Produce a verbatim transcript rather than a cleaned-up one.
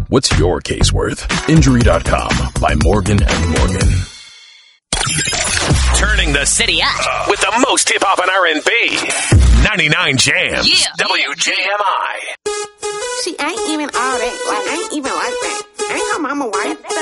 What's your case worth? Injury dot com by Morgan and Morgan. Turning the city up with the most hip-hop and R and B. ninety-nine Jams. Yeah. W J M I. She ain't even all that. Like, ain't even like that. Ain't her mama white.